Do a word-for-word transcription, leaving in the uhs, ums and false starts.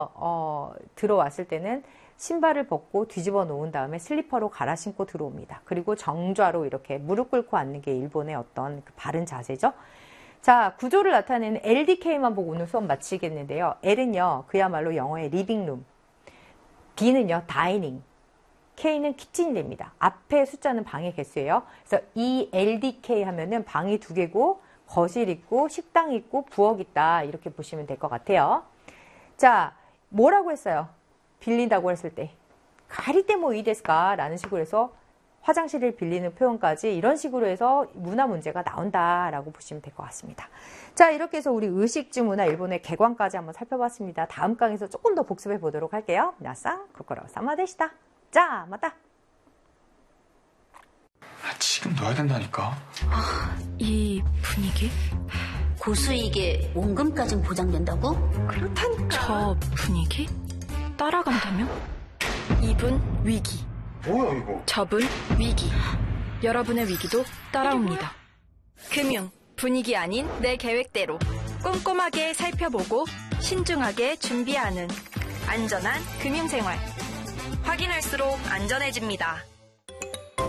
어, 들어왔을 때는 신발을 벗고 뒤집어 놓은 다음에 슬리퍼로 갈아 신고 들어옵니다. 그리고 정좌로 이렇게 무릎 꿇고 앉는 게 일본의 어떤 그 바른 자세죠. 자, 구조를 나타내는 엘디케이만 보고 오늘 수업 마치겠는데요. L은요, 그야말로 영어의 리빙룸, D는요, 다이닝, K는 키친이 됩니다. 앞에 숫자는 방의 개수예요. 그래서 이 엘디케이 하면은 방이 두 개고 거실 있고 식당 있고 부엌 있다 이렇게 보시면 될 것 같아요. 자, 뭐라고 했어요? 빌린다고 했을 때 가리떼 뭐 이데스까 라는 식으로 해서 화장실을 빌리는 표현까지 이런 식으로 해서 문화 문제가 나온다라고 보시면 될 것 같습니다. 자, 이렇게 해서 우리 의식주 문화 일본의 개관까지 한번 살펴봤습니다. 다음 강에서 조금 더 복습해 보도록 할게요. 나상 코코로 사마데시다. 자, 맞다. 아, 지금 넣어야 된다니까. 아, 이 분위기? 고수익에 원금까진 보장된다고? 그렇다니까. 저 분위기? 따라간다면? 이분 위기. 뭐야 이거? 저분 위기. 여러분의 위기도 따라옵니다. 금융, 분위기 아닌 내 계획대로 꼼꼼하게 살펴보고 신중하게 준비하는 안전한 금융생활. 확인할수록 안전해집니다.